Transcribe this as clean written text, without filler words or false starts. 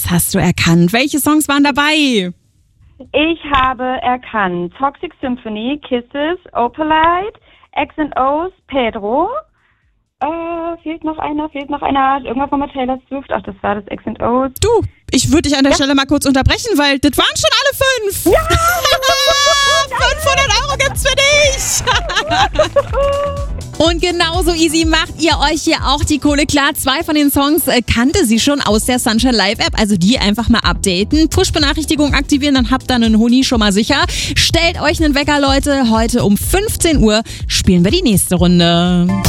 Was hast du erkannt? Welche Songs waren dabei? Ich habe erkannt Toxic Symphony, Kisses, Opalite, X&O's, Pedro. Fehlt noch einer. Irgendwas von Taylor Swift. Ach, das war das X&O's. Du, ich würde dich an der Stelle mal kurz unterbrechen, weil das waren schon alle 5. Ja! 500 € gibt's für dich. Und genauso easy macht ihr euch hier auch die Kohle klar. 2 von den Songs kannte sie schon aus der Sunshine Live App. Also die einfach mal updaten. Push-Benachrichtigung aktivieren, dann habt ihr einen Huni schon mal sicher. Stellt euch einen Wecker, Leute. Heute um 15 Uhr spielen wir die nächste Runde.